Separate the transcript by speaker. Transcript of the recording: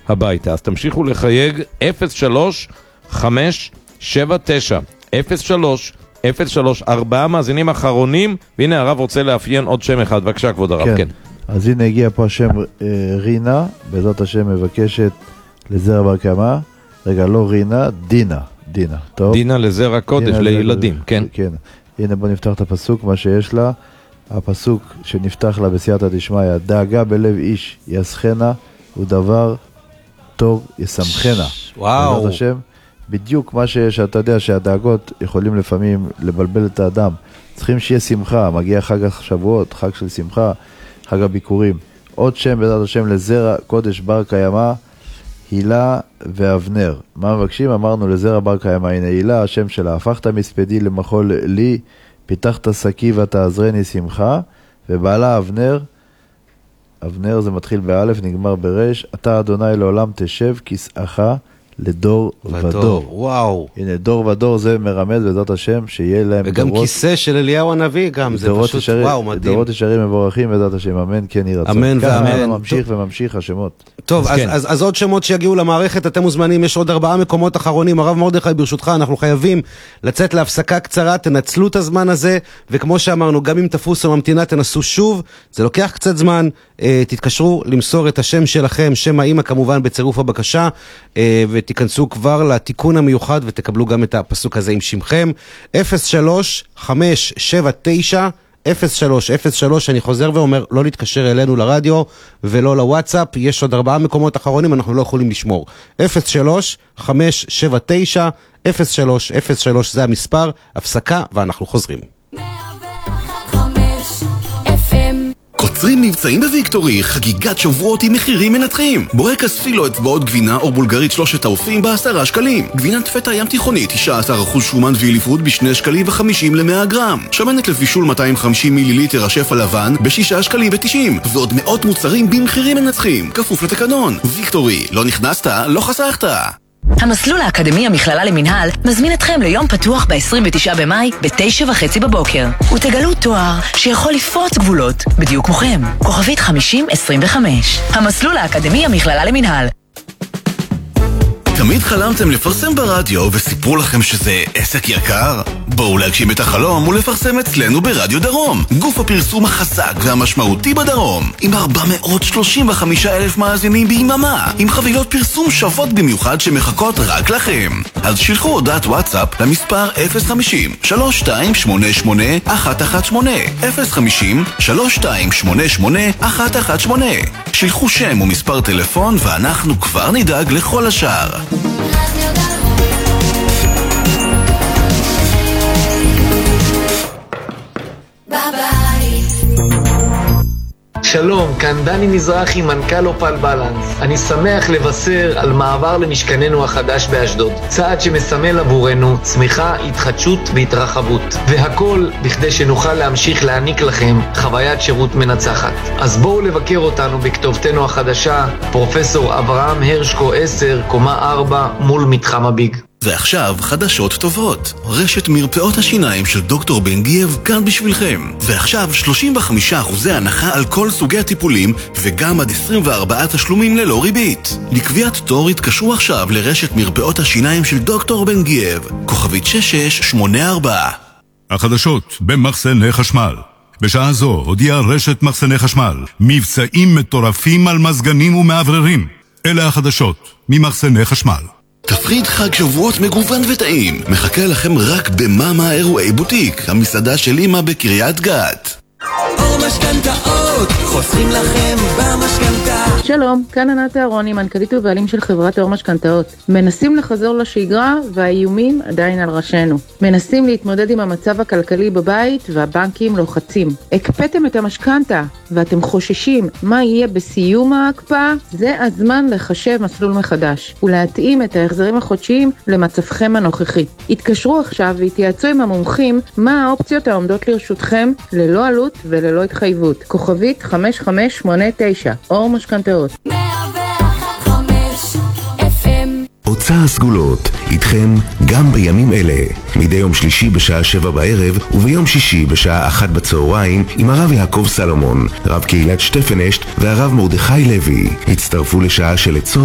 Speaker 1: הביתה. אז תמשיכו לחייג 03-579 03 4 מאזינים אחרונים, והנה הרב רוצה לאפיין עוד שם אחד. בבקשה כבוד הרב. כן.
Speaker 2: אז הנה הגיע פה השם רינה, בעזרת השם מבקשת לזרע בר קיימא. רגע, לא רינה, דינה. טוב.
Speaker 1: דינה לזרע קודש, לילדים, כן.
Speaker 2: כן. הנה בוא נפתח את הפסוק, מה שיש לה. הפסוק שנפתח לה בסייעתא דשמיא, דאגה בלב איש יסחנה ודבר טוב ישמחנה.
Speaker 3: וואו.
Speaker 2: בעזרת השם, בדיוק מה שאתה יודע שהדאגות יכולים לפעמים לבלבל את האדם. צריכים שיהיה שמחה, מגיע חג השבועות, חג של שמחה, חג הביקורים. עוד שם בעזרת השם לזרע קודש בר קיימא, הילה ואבנר. מה מבקשים? אמרנו לזרע בר קיימא, הנה הילה, השם שלה, הפכת מספדי למחול לי, פיתחת שקי ותעזרני שמחה, ובעלה אבנר, אבנר זה מתחיל באלף, נגמר ברש, אתה אדוני לעולם תשב כסאך לדור ודור.
Speaker 3: וואו.
Speaker 2: הנה, דור ודור זה מרמז בעזרת השם, שיהיה להם
Speaker 3: וגם
Speaker 2: דורות.
Speaker 3: כיסא של אליהו הנביא גם, זה פשוט
Speaker 2: ישרים,
Speaker 3: וואו, מדהים.
Speaker 2: דורות ישרים מבורכים בעזרת השם, אמן כן יהי רצון.
Speaker 3: אמן ואמן.
Speaker 2: ממשיך וממשיך השמות.
Speaker 3: טוב, אז עוד שמות שיגיעו למערכת, אתם מוזמנים, יש עוד 4 מקומות אחרונים. הרב מרדכי, ברשותך, אנחנו חייבים לצאת להפסקה קצרה, תנצלו את הזמן הזה, וכמו שאמרנו, גם אם תפוסו ממתינה, תנסו שוב, זה לוקח קצת זמן, תתקשרו למסור את השם שלכם, שם האמא כמובן בצירוף הבקשה, ותיכנסו כבר לתיקון המיוחד, ותקבלו גם את הפסוק הזה עם שמכם. 03-579 0303, אני חוזר ואומר, לא להתקשר אלינו לרדיו ולא לוואטסאפ, יש עוד 4 מקומות אחרונים, אנחנו לא יכולים לשמור. 03-579 0303 זה המספר, הפסקה ואנחנו חוזרים.
Speaker 4: קוצרים מבצעים בוויקטורי, חגיגת שבועות עם מחירים מנתחים. בורקס פילו אצבעות גבינה או בולגרית 3 העופים ב10 שקלים. גבינת פטה ים תיכונית 19% שומן ואיליפות ב2 שקלים ו50 ל100 גרם. שמנת לבישול 250 מיליליטר השף הלבן ב6 שקלים ו90. ועוד מאות מוצרים במחירים מנצחים. כפוף לתקנון. ויקטורי, לא נכנסת, לא חסכת.
Speaker 5: המסלול האקדמי המכללה למנהל מזמין אתכם ליום פתוח ב-29 במאי ב-9:30 בבוקר. ותגלו תואר שיכול לפרוץ גבולות, בדיוק כמוכם. כוכבית 5025. המסלול האקדמי המכללה למנהל.
Speaker 4: תמיד חלמתם לפרסם ברדיו וסיפרו לכם שזה עסק יקר? בואו להגשים את החלום ולפרסם אצלנו ברדיו דרום, גוף הפרסום החזק והמשמעותי בדרום, עם 435,000 מאזינים ביממה, עם חבילות פרסום שוות במיוחד שמחכות רק לכם. אז שילחו הודעת וואטסאפ למספר 050-3288-118 050-3288-118. שילחו שם ומספר טלפון ואנחנו כבר נדאג לכל השאר.
Speaker 6: שלום, כאן דני מזרחי, מנכ"ל אופל בלנס. אני שמח לבשר על מעבר למשכננו החדש באשדוד. צעד שמסמל עבורנו צמיחה, התחדשות והתרחבות. והכל בכדי שנוכל להמשיך להעניק לכם חוויית שירות מנצחת. אז בואו לבקר אותנו בכתובתנו החדשה, פרופסור אברהם הרשקו 10, קומה 4, מול מתחם הביג.
Speaker 4: ועכשיו חדשות טובות. רשת מרפאות השיניים של דוקטור בן גייב כאן בשבילכם. ועכשיו 35% הנחה על כל סוגי הטיפולים וגם עד 24 תשלומים ללא ריבית. לקביעת תור התקשרו עכשיו לרשת מרפאות השיניים של דוקטור בן גייב. כוכבית 6684.
Speaker 7: החדשות במחסני חשמל. בשעה זו הודיעה רשת מחסני חשמל מבצעים מטורפים על מזגנים ומעבררים. אלה החדשות ממחסני חשמל.
Speaker 4: תפריט חג שבועות מגוון וטעים מחכה לכם רק במאמה אירועי בוטיק, המסעדה של אמא בקריית גת.
Speaker 8: אור משכנתאות, חוסכים לכם במשכנתה.
Speaker 9: שלום, כאן ענת אהרוני, מנכ"לית ובעלים של חברת אור משכנתאות. מנסים לחזור לשגרה והאיומים עדיין על ראשנו. מנסים להתמודד עם המצב הכלכלי בבית והבנקים לוחצים. הקפאתם את המשכנתה ואתם חוששים מה יהיה בסיום ההקפאה? זה הזמן לחשב מסלול מחדש ולהתאים את ההחזרים החודשיים למצבכם הנוכחי. התקשרו עכשיו והתייעצו עם המומחים מה האופציות העומדות לרשותכם ללא עלות וללא התחייבות. כוכבית 5589, אור משכנתאות.
Speaker 4: הוצאה הסגולות, איתכם גם בימים אלה. מדי יום שלישי בשעה 7 בערב וביום שישי בשעה 1 בצהריים עם הרב יעקב סלומון, רב קהילת שטפנשט והרב מרדכי לוי. הצטרפו לשעה של עצות